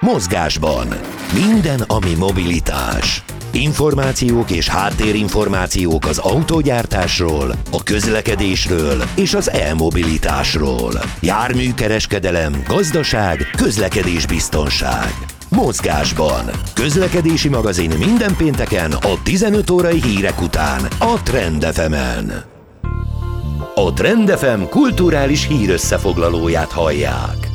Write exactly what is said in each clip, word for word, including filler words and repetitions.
Mozgásban. Minden, ami mobilitás. Információk és háttérinformációk az autógyártásról, a közlekedésről és az e-mobilitásról. Járműkereskedelem, gazdaság, közlekedésbiztonság. Mozgásban. Közlekedési magazin minden pénteken a tizenöt órai hírek után a Trend ef emen. A Trend ef em kulturális hírösszefoglalóját hallják.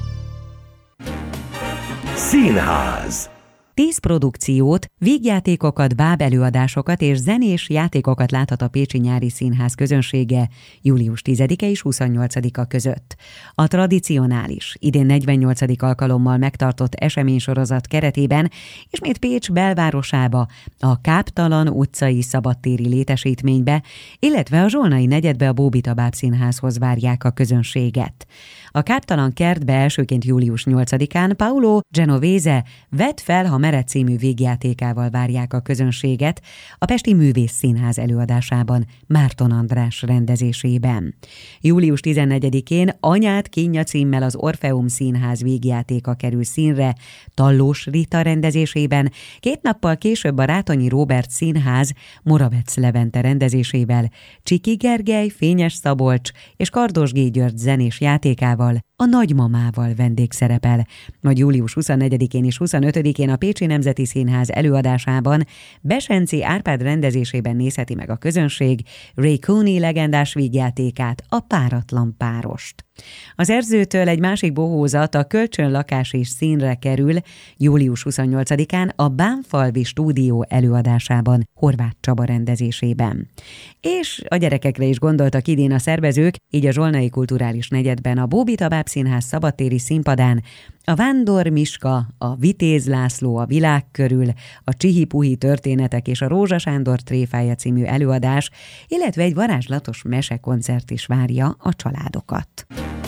Színház. Tíz produkciót, vígjátékokat, bábelőadásokat és zenés játékokat láthat a Pécsi Nyári Színház közönsége július tizedike és huszonnyolcadika között. A tradicionális, idén negyvennyolcadik alkalommal megtartott eseménysorozat keretében ismét Pécs belvárosába, a Káptalan utcai szabadtéri létesítménybe, illetve a Zsolnai negyedbe a Bóbita Bábszínházhoz várják a közönséget. A Káptalan kertbe elsőként július nyolcadikán Paolo Genovese Vedd fel, ha mered című vígjátékával várják a közönséget a Pesti Művész Színház előadásában Márton András rendezésében. július tizennegyedikén Anyád kínja címmel az Orfeum Színház vígjátéka kerül színre Tallós Rita rendezésében, két nappal később a Rátonyi Róbert Színház Moravec Levente rendezésével Csiki Gergely, Fényes Szabolcs és Kardos G. György zenés játékával a Nagymamával vendégszerepel. Majd július huszonnegyedikén és huszonötödikén a Pécsi Nemzeti Színház előadásában Besenci Árpád rendezésében nézheti meg a közönség Ray Cooney legendás vígjátékát, a Páratlan párost. Az Erzőtől egy másik bohózat, a Kölcsönlakás is színre kerül július huszonnyolcadikán a Bánfalvi stúdió előadásában Horváth Csaba rendezésében. És a gyerekekre is gondoltak idén a szervezők, így a Zsolnai Kulturális Negyedben a Bóbita Bábszínház szabadtéri színpadán a Vándor Miska, a Vitéz László a világ körül, a Csihi-Puhi történetek és a Rózsa Sándor tréfája című előadás, illetve egy varázslatos mesekoncert is várja a családokat.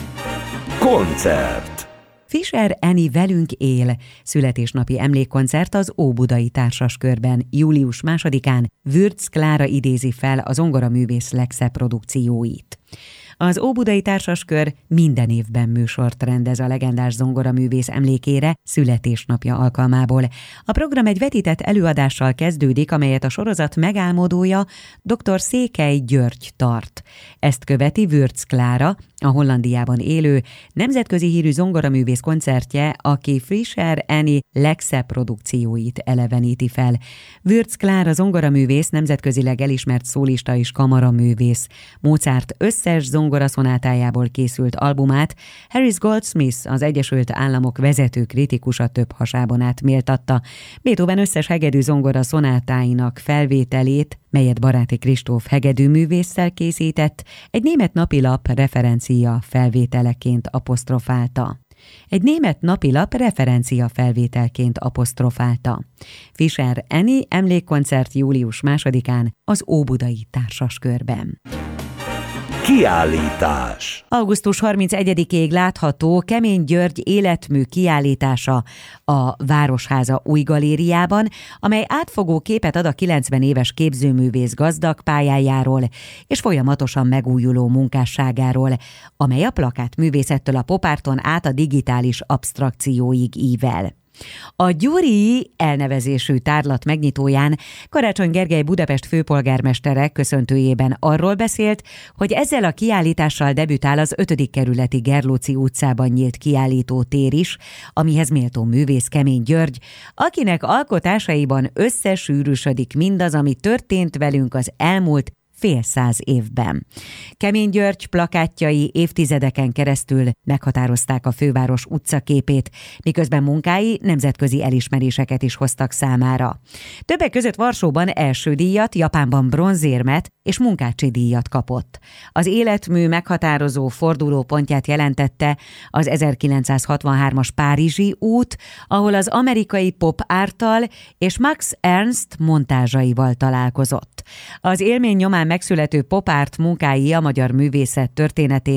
Koncert. Fischer Eni Velünk él születésnapi emlékkoncert az Óbudai Társaskörben július másodikán. Würz Klára idézi fel a zongoraművész legszebb produkcióit. Az Óbudai Társaskör minden évben műsort rendez a legendás zongoraművész emlékére születésnapja alkalmából. A program egy vetített előadással kezdődik, amelyet a sorozat megálmodója dr. Székely György tart. Ezt követi Würz Klára, a Hollandiában élő, nemzetközi hírű zongoraművész koncertje, aki Fischer Eni legszebb produkcióit eleveníti fel. Würz Klára zongoraművész, nemzetközileg elismert szólista és kamaraművész. Mozart összes zongoraszonátájából készült albumát Harris Goldsmith, az Egyesült Államok vezető kritikusa több hasában át méltatta. Beethoven összes hegedű zongora szonátáinak felvételét, melyet Baráti Kristóf hegedűművésszel készített, egy német napilap referencia felvételeként apostrofálta. Egy német napilap referencia felvételként apostrofálta. Fischer Eni emlékkoncert július másodikán az Óbudai Társaskörben. Kiállítás. augusztus harmincegyedikéig látható Kemény György életmű kiállítása a Városháza új galériában, amely átfogó képet ad a kilencven éves képzőművész gazdag pályájáról és folyamatosan megújuló munkásságáról, amely a plakátművészettől a popárton át a digitális absztrakcióig ível. A Gyuri elnevezésű tárlat megnyitóján Karácsony Gergely Budapest főpolgármestere köszöntőjében arról beszélt, hogy ezzel a kiállítással debütál az ötödik kerületi Gerlóci utcában nyílt kiállító tér is, amihez méltó művész Kemény György, akinek alkotásaiban összesűrűsödik mindaz, ami történt velünk az elmúlt fél száz évben. Kemény György plakátjai évtizedeken keresztül meghatározták a főváros utcaképét, miközben munkái nemzetközi elismeréseket is hoztak számára. Többek között Varsóban első díjat, Japánban bronzérmet és munkácsi díjat kapott. Az életmű meghatározó fordulópontját jelentette az ezerkilencszázhatvanhármas Párizsi út, ahol az amerikai pop árttal és Max Ernst montázsaival találkozott. Az élmény nyomán megszülető pop art munkái a magyar művészet történetének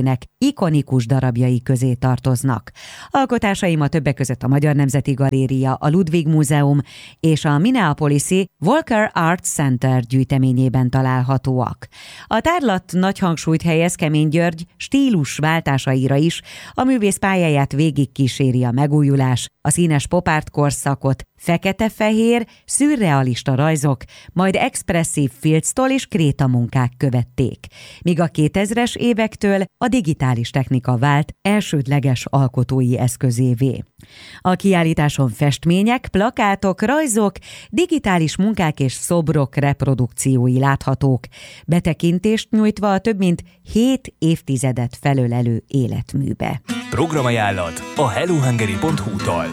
ikonikus darabjai közé tartoznak. Alkotásaim a többek között a Magyar Nemzeti Galéria, a Ludwig Múzeum és a Minneapolis-i Walker Art Center gyűjteményében találhatóak. A tárlat nagy hangsúlyt helyez Kemény György stílus váltásaira is, a művész pályáját végigkíséri a megújulás, a színes pop-art korszakot, fekete-fehér, szürrealista rajzok, majd expresszív filctól és krétamunkák követték, míg a kétezres évektől a digitális technika vált elsődleges alkotói eszközévé. A kiállításon festmények, plakátok, rajzok, digitális munkák és szobrok reprodukciói láthatók, betekintést nyújtva a több mint hét évtizedet felölelő életműbe. Programajánlat a hellohungary pont hu-tól.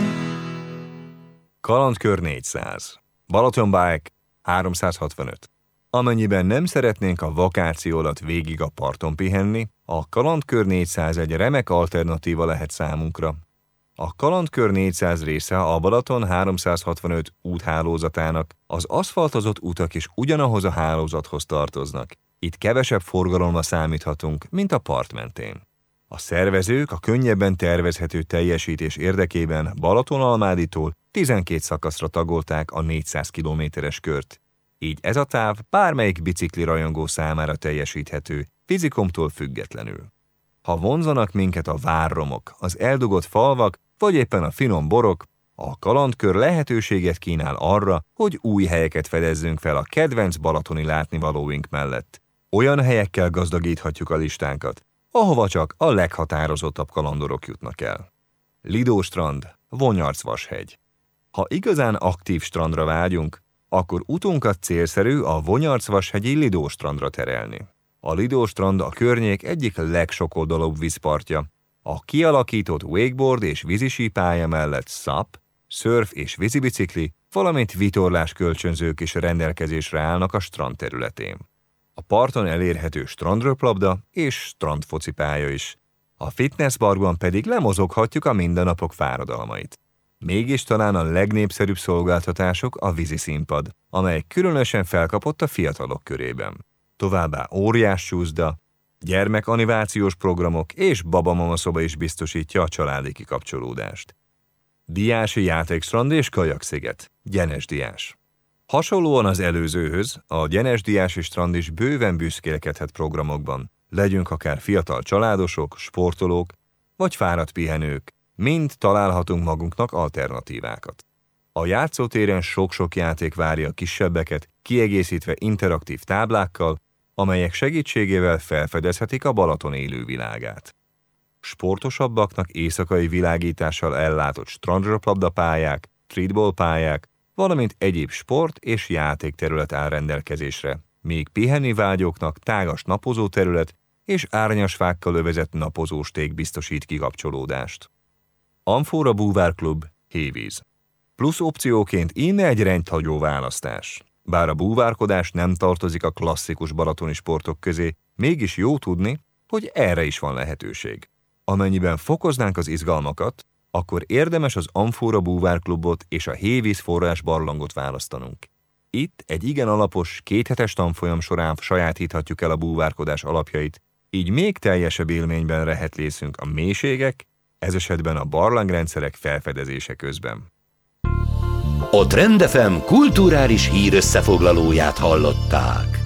Kalandkör négyszáz. Balaton Bike háromszázhatvanöt. Amennyiben nem szeretnénk a vakáció alatt végig a parton pihenni, a Kalandkör négyszáz egy remek alternatíva lehet számunkra. A Kalandkör négyszáz része a Balaton háromszázhatvanöt úthálózatának, az aszfaltozott utak is ugyanahoz a hálózathoz tartoznak. Itt kevesebb forgalomra számíthatunk, mint a part mentén. A szervezők a könnyebben tervezhető teljesítés érdekében Balatonalmáditól tizenkét szakaszra tagolták a négyszáz kilométeres kört. Így ez a táv bármelyik bicikli rajongó számára teljesíthető, fizikumtól függetlenül. Ha vonzanak minket a várromok, az eldugott falvak, vagy éppen a finom borok, a Kalandkör lehetőséget kínál arra, hogy új helyeket fedezzünk fel a kedvenc balatoni látnivalóink mellett. Olyan helyekkel gazdagíthatjuk a listánkat, ahova csak a leghatározottabb kalandorok jutnak el. Lidó strand, Vonyarcvashegy. Ha igazán aktív strandra vágyunk, akkor utunkat célszerű a Vonyarcvashegyi Lidó strandra terelni. A Lidó strand a környék egyik legsokoldalúbb vízpartja. A kialakított wakeboard és vízisípálya mellett szap, szörf és vízibicikli, valamint vitorlás kölcsönzők is rendelkezésre állnak a strand területén. A parton elérhető strandröplabda és strandfocipálya is. A fitnessbarban pedig lemozoghatjuk a mindennapok fáradalmait. Mégis talán a legnépszerűbb szolgáltatások a víziszínpad, amely különösen felkapott a fiatalok körében. Továbbá óriás csúszda, gyermekanivációs programok és babamama szoba is biztosítja a családi kikapcsolódást. Diási játékstrand és kajaksziget, Gyenes Diás. Hasonlóan az előzőhöz, a Gyenes Diási strand is bőven büszkélkedhet programokban. Legyünk akár fiatal családosok, sportolók, vagy fáradt pihenők, mind találhatunk magunknak alternatívákat. A játszótéren sok-sok játék várja a kisebbeket, kiegészítve interaktív táblákkal, amelyek segítségével felfedezhetik a Balaton élővilágát. Sportosabbaknak éjszakai világítással ellátott strandröplabdapályák, streetballpályák, valamint egyéb sport- és játékterület áll rendelkezésre, míg pihenni vágyóknak tágas napozóterület és árnyas fákkal övezett napozósték biztosít kikapcsolódást. Amfora Búvár Klub, Hévíz. Plusz opcióként innen egy rendhagyó választás. Bár a búvárkodás nem tartozik a klasszikus balatoni sportok közé, mégis jó tudni, hogy erre is van lehetőség. Amennyiben fokoznánk az izgalmakat, akkor érdemes az Amfora Búvár Klubot és a Hévíz forrás barlangot választanunk. Itt egy igen alapos, kéthetes tanfolyam során sajátíthatjuk el a búvárkodás alapjait, így még teljesebb élményben rehetlészünk a mélységek, ez esetben a barlangrendszerek felfedezése közben. A Trend ef em kulturális hír összefoglalóját hallották.